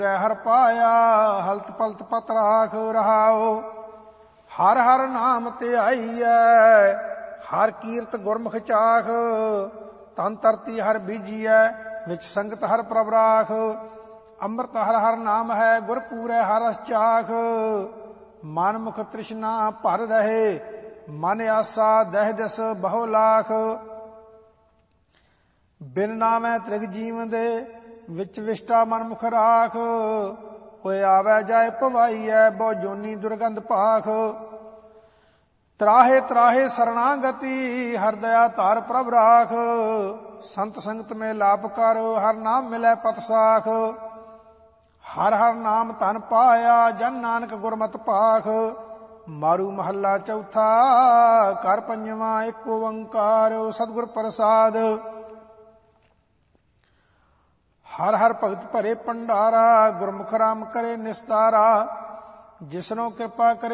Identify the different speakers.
Speaker 1: ਹਰ ਪਾਇਆ ਹਲਤ ਪਲਤ ਪਤ ਰਾਖ ਰਹਾਓ। ਹਰ ਹਰ ਨਾਮ ਧਿਆਈਐ ਹਰ ਕੀਰਤ ਗੁਰਮੁਖ ਚਾਖ। ਤਨ ਧਰਤੀ ਹਰ ਬੀਜੀਐ ਵਿੱਚ ਸੰਗਤ ਹਰ ਪ੍ਰਭ ਰਾਖ। ਅੰਮ੍ਰਿਤ ਹਰ ਹਰ ਨਾਮ ਹੈ ਗੁਰ ਪੂਰੈ ਹਰ ਰਸ ਚਾਖ। ਮਨ ਮੁਖ ਤ੍ਰਿਸ਼ਨਾ ਭਰ ਰਹੇ ਮਨ ਆਸਾ ਦਹਿ ਦਿਸ ਬਹੁ ਲਾਖ। ਬਿਨ ਨਾਮੈ ਤ੍ਰਿਗ ਜੀਵ ਦੇ ਵਿੱਚ ਵਿਸ਼ਟਾ ਮਨ ਮੁਖ ਰਾਖ। ਹੋਇ ਆਵੈ ਜਾਇ ਭਵਾਈਐ ਬਹੁ ਜੋਨੀ ਦੁਰਗੰਧ ਭਾਖ। ਤਰਾਹੇ ਤਰਾਹੇ ਸਰਣਾਗਤੀ ਹਰ ਦਇਆ ਧਾਰ ਪ੍ਰਭ ਰਾਖ। ਸੰਤ ਸੰਗਤ ਮੇ ਲਾਭ ਕਰ ਹਰ ਨਾਮ ਮਿਲੈ ਪਤ ਸਾਖ। ਹਰ ਹਰ ਨਾਮ ਧਨ ਪਾਇਆ ਜਨ ਨਾਨਕ ਗੁਰਮਤਿ ਭਾਖ। ਮਾਰੂ ਮਹੱਲਾ ਚੌਥਾ ਘਰ ਪੰਜਵਾਂ ਇੱਕ ਓੰਕਾਰ ਸਤਿਗੁਰ ਪ੍ਰਸਾਦ। ਹਰ ਹਰ ਭਗਤ ਭਰੇ ਭੰਡਾਰਾ ਗੁਰਮੁਖ ਰਾਮ ਕਰੇ ਨਿਸਤਾਰਾ। ਜਿਸਨੋ ਕਿਰਪਾ ਕਰੇ